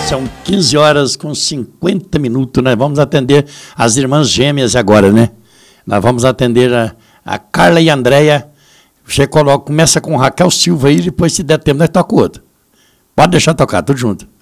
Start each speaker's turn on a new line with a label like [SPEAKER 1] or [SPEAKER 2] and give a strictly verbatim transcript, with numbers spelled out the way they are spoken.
[SPEAKER 1] São quinze horas com cinquenta minutos, nós vamos atender as irmãs gêmeas agora, né? Nós vamos atender a, a Carla e a Andréia. Você coloca, começa com Raquel Silva aí, depois se der tempo nós toca o outro. Pode deixar tocar, tudo junto.